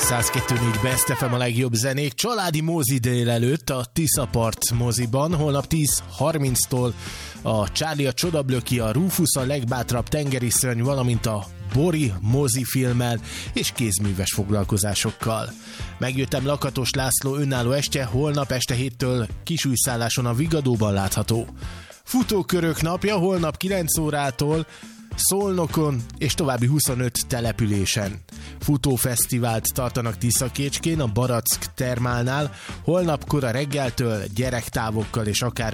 102.4 Best FM a legjobb zenék. Családi mozi délelőtt a Tiszapart moziban. Holnap 10:30-tól a Charlie a Csodablöki, a Rufus a legbátrabb tengeri szörny, valamint a Bori mozifilmmel és kézműves foglalkozásokkal. Megjöttem Lakatos László önálló estje, holnap este 7-től Kisújszálláson a Vigadóban látható. Futókörök napja holnap 9 órától Szolnokon és további 25 településen. Futófesztivált tartanak Tiszakécskén, a Barack termálnál, holnap kora reggeltől gyerektávokkal és akár